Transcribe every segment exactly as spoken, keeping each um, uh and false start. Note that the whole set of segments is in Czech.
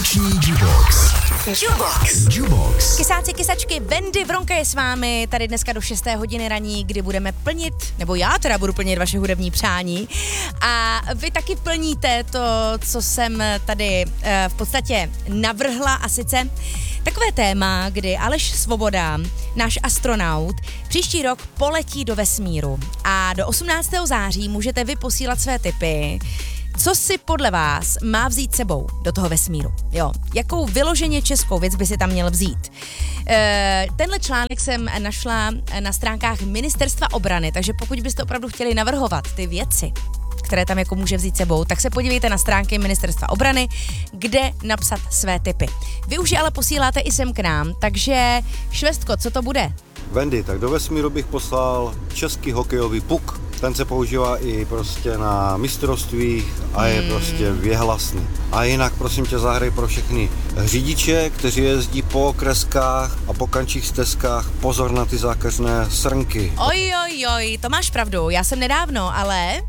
Vánoční Jukebox. Jukebox. Jukebox. Kysáci, kysačky, Wendy Vronka je s vámi tady dneska do šesté hodiny raní, kdy budeme plnit, nebo já teda budu plnit vaše hudební přání. A vy taky plníte to, co jsem tady uh, v podstatě navrhla, a sice takové téma, kdy Aleš Svoboda, náš astronaut, příští rok poletí do vesmíru. A do osmnáctého září můžete vy posílat své tipy, co si podle vás má vzít sebou do toho vesmíru. Jo, jakou vyloženě českou věc by si tam měl vzít. E, tenhle článek jsem našla na stránkách Ministerstva obrany, takže pokud byste opravdu chtěli navrhovat ty věci, které tam jako může vzít sebou, tak se podívejte na stránky Ministerstva obrany, kde napsat své tipy. Vy už je ale posíláte i sem k nám, takže Švestko, co to bude? Wendy, tak do vesmíru bych poslal český hokejový puk. Ten se používá i prostě na mistrovstvích a je hmm. prostě věhlasný. A jinak prosím tě zahraj pro všechny řidiče, kteří jezdí po okreskách a po kančích stezkách, pozor na ty zákeřné srnky. Oj, oj, oj, to máš pravdu, já jsem nedávno, ale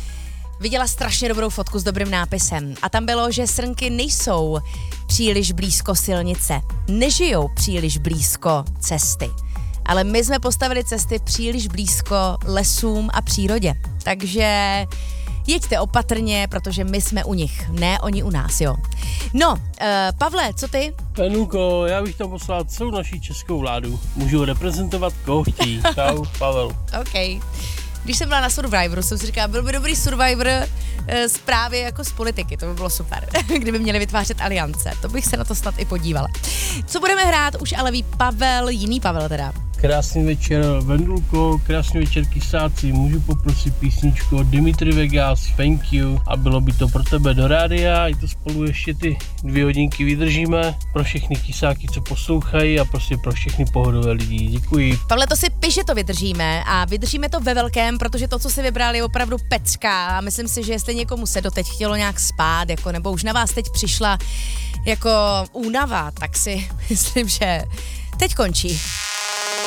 viděla strašně dobrou fotku s dobrým nápisem a tam bylo, že srnky nejsou příliš blízko silnice, nežijou příliš blízko cesty. Ale my jsme postavili cesty příliš blízko lesům a přírodě. Takže jeďte opatrně, protože my jsme u nich, ne oni u nás, jo. No, uh, Pavle, co ty? Penuko, já bych tam poslal celou naší českou vládu. Můžu reprezentovat, koho chtějí. Čau, Pavel. OK. Když jsem byla na Survivoru, jsem si říkala, byl by dobrý Survivor e, zprávy jako z politiky, to by bylo super, kdyby měli vytvářet aliance, to bych se na to snad i podívala. Co budeme hrát, už ale ví Pavel, jiný Pavel teda. Krásný večer, Vendulko, krásný večer, kysáci, můžu poprosit písničku od Dimitri Vegas, Thank You, a bylo by to pro tebe do rádia, i to spolu ještě ty dvě hodinky vydržíme, pro všechny kysáky, co poslouchají, a prostě pro všechny pohodové lidi, děkuji. Pavle, to si piš, že to vydržíme, a vydržíme to ve velkém, protože to, co si vybral, je opravdu pecka, a myslím si, že jestli někomu se doteď chtělo nějak spát, jako, nebo už na vás teď přišla jako únava, tak si myslím, že teď končí.